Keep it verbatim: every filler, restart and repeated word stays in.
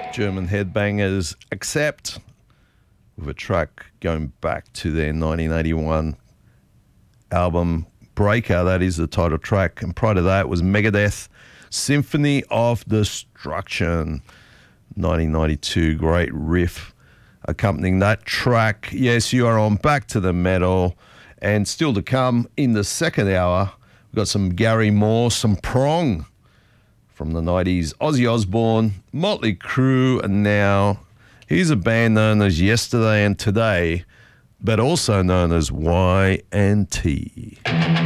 German headbangers Accept, with a track going back to their nineteen eighty-one album Breaker. That is the title track. And prior to that was Megadeth, Symphony of Destruction, nineteen ninety-two. Great riff accompanying that track. Yes, you are on Back to the Metal. And still to come in the second hour, we've got some Gary Moore, some Prong from the nineties, Ozzy Osbourne, Motley Crue, and now here's a band known as Yesterday and Today, but also known as Y and T.